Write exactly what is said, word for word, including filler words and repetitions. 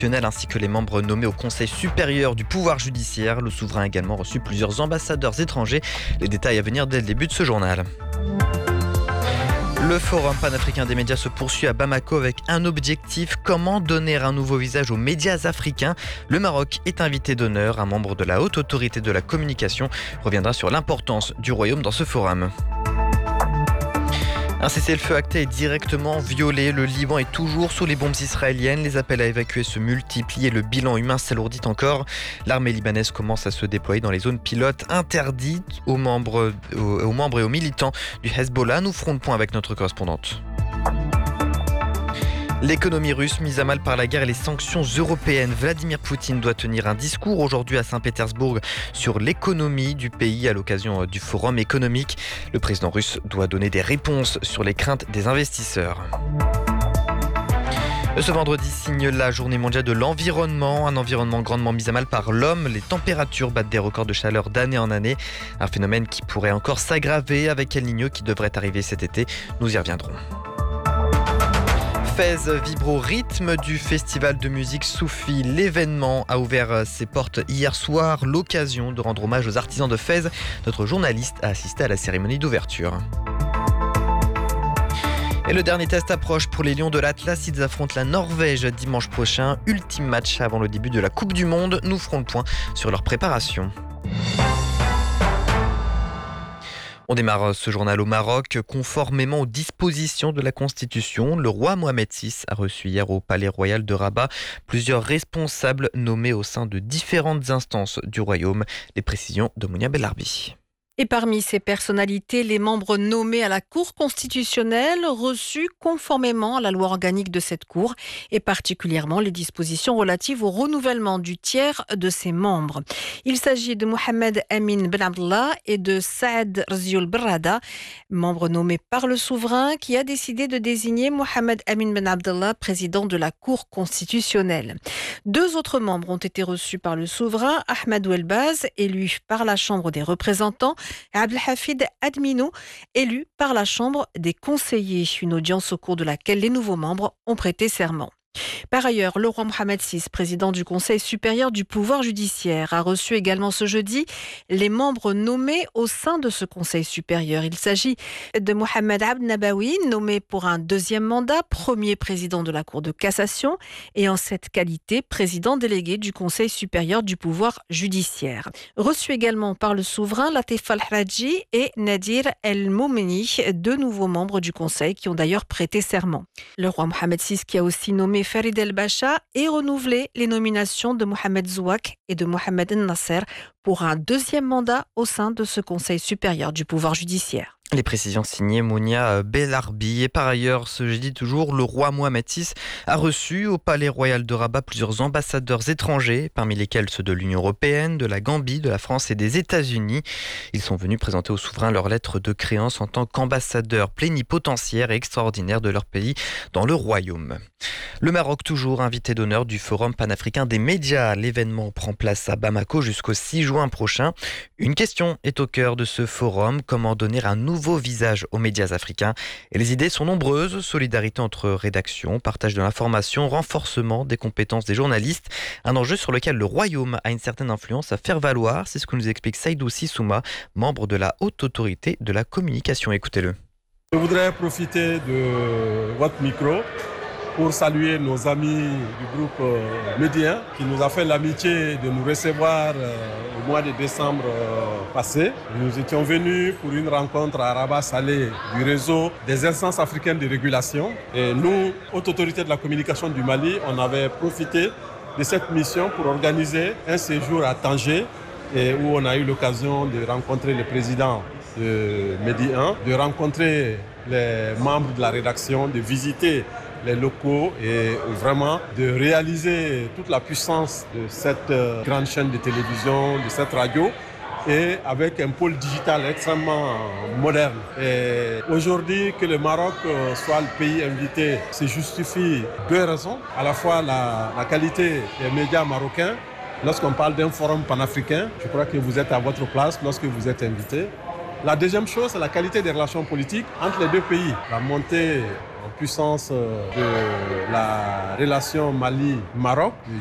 ainsi que les membres nommés au Conseil supérieur du pouvoir judiciaire. Le souverain a également reçu plusieurs ambassadeurs étrangers. Les détails à venir dès le début de ce journal. Le Forum panafricain des médias se poursuit à Bamako avec un objectif: comment donner un nouveau visage aux médias africains. Le Maroc est invité d'honneur. Un membre de la haute autorité de la communication reviendra sur l'importance du royaume dans ce forum. Un cessez-le-feu acté est directement violé. Le Liban est toujours sous les bombes israéliennes. Les appels à évacuer se multiplient et le bilan humain s'alourdit encore. L'armée libanaise commence à se déployer dans les zones pilotes interdites aux membres, aux, aux membres et aux militants du Hezbollah. Nous ferons le point avec notre correspondante. L'économie russe mise à mal par la guerre et les sanctions européennes. Vladimir Poutine doit tenir un discours aujourd'hui à Saint-Pétersbourg sur l'économie du pays à l'occasion du forum économique. Le président russe doit donner des réponses sur les craintes des investisseurs. Ce vendredi signe la journée mondiale de l'environnement, un environnement grandement mis à mal par l'homme. Les températures battent des records de chaleur d'année en année, un phénomène qui pourrait encore s'aggraver avec El Niño qui devrait arriver cet été. Nous y reviendrons. Fès vibre au rythme du festival de musique Soufi. L'événement a ouvert ses portes hier soir, l'occasion de rendre hommage aux artisans de Fès. Notre journaliste a assisté à la cérémonie d'ouverture. Et le dernier test approche pour les Lions de l'Atlas. Ils affrontent la Norvège dimanche prochain. Ultime match avant le début de la Coupe du Monde. Nous ferons le point sur leur préparation. On démarre ce journal au Maroc. Conformément aux dispositions de la Constitution, le roi Mohamed six a reçu hier au Palais Royal de Rabat plusieurs responsables nommés au sein de différentes instances du royaume. Les précisions de Mounia Bellarbi. Et parmi ces personnalités, les membres nommés à la Cour constitutionnelle reçus conformément à la loi organique de cette Cour et particulièrement les dispositions relatives au renouvellement du tiers de ses membres. Il s'agit de Mohamed Amin Ben Abdallah et de Saad Rzioul Berrada, membres nommés par le souverain qui a décidé de désigner Mohamed Amin Ben Abdallah président de la Cour constitutionnelle. Deux autres membres ont été reçus par le souverain, Ahmed Ouelbaz, élu par la Chambre des représentants, et Abdelhafid Adminou, élu par la Chambre des conseillers. Une audience au cours de laquelle les nouveaux membres ont prêté serment. Par ailleurs, le roi Mohamed six, président du Conseil supérieur du pouvoir judiciaire, a reçu également ce jeudi les membres nommés au sein de ce Conseil supérieur. Il s'agit de Mohamed Abd Nabawi, nommé pour un deuxième mandat, premier président de la Cour de cassation et en cette qualité, président délégué du Conseil supérieur du pouvoir judiciaire. Reçu également par le souverain Latif Al-Haraji et Nadir El-Moumeni, deux nouveaux membres du Conseil qui ont d'ailleurs prêté serment. Le roi Mohamed six qui a aussi nommé Farid El-Bacha et renouvelé les nominations de Mohamed Zouak et de Mohamed El-Nasser pour un deuxième mandat au sein de ce Conseil supérieur du pouvoir judiciaire. Les précisions signées Mounia Bellarbi. Et par ailleurs, ce jeudi toujours, le roi Mohamed six a reçu au Palais Royal de Rabat plusieurs ambassadeurs étrangers, parmi lesquels ceux de l'Union européenne, de la Gambie, de la France et des États-Unis. Ils sont venus présenter au souverain leur lettre de créance en tant qu'ambassadeurs plénipotentiaires et extraordinaires de leur pays dans le royaume. Le Maroc, toujours invité d'honneur du Forum panafricain des médias. L'événement prend place à Bamako jusqu'au six juin prochain. Une question est au cœur de ce forum: comment donner un nouveau visage aux médias africains? Et les idées sont nombreuses: solidarité entre rédactions, partage de l'information, renforcement des compétences des journalistes. Un enjeu sur lequel le royaume a une certaine influence à faire valoir. C'est ce que nous explique Saïdou Sissouma, membre de la haute autorité de la communication. Écoutez-le. Je voudrais profiter de votre micro pour saluer nos amis du groupe euh, Médien qui nous a fait l'amitié de nous recevoir euh, au mois de décembre euh, passé. Nous étions venus pour une rencontre à Rabat Salé du réseau des instances africaines de régulation. Et nous, haute autorité de la communication du Mali, on avait profité de cette mission pour organiser un séjour à Tanger et où on a eu l'occasion de rencontrer le président de Medi un, de rencontrer les membres de la rédaction, de visiter les locaux et vraiment de réaliser toute la puissance de cette grande chaîne de télévision, de cette radio, et avec un pôle digital extrêmement moderne. Et aujourd'hui, que le Maroc soit le pays invité, se justifie deux raisons. À la fois la, la qualité des médias marocains. Lorsqu'on parle d'un forum panafricain, je crois que vous êtes à votre place lorsque vous êtes invité. La deuxième chose, c'est la qualité des relations politiques entre les deux pays. La montée en puissance de la relation Mali-Maroc.